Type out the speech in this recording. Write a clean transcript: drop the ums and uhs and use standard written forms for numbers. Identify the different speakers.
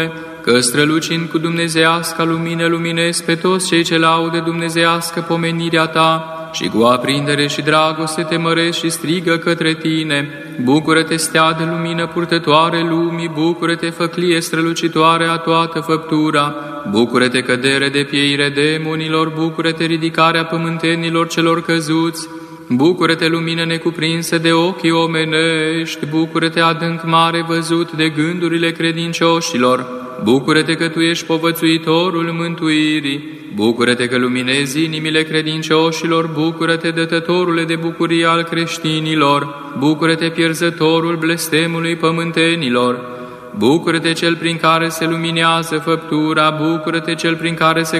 Speaker 1: că strălucind cu dumnezeiasca lumină luminezi pe toți cei ce laudă dumnezeiască pomenirea ta și cu aprindere și dragoste te măresc și strigă către tine. Bucură-te, stea de lumină purtătoare lumii, bucură-te, făclie strălucitoare a toată făptura, bucură-te, cădere de pieire demonilor, bucură-te, ridicarea pământenilor celor căzuți, bucură-te, lumină necuprinsă de ochii omenești, bucură-te, adânc mare văzut de gândurile credincioșilor, bucură-te că Tu ești povățuitorul mântuirii, bucură-te că luminezi inimile credincioșilor, bucură-te, dătătorule de bucurie al creștinilor, bucură-te, pierzătorul blestemului pământenilor, bucură-te, Cel prin care se luminează făptura, bucură-te, Cel prin care se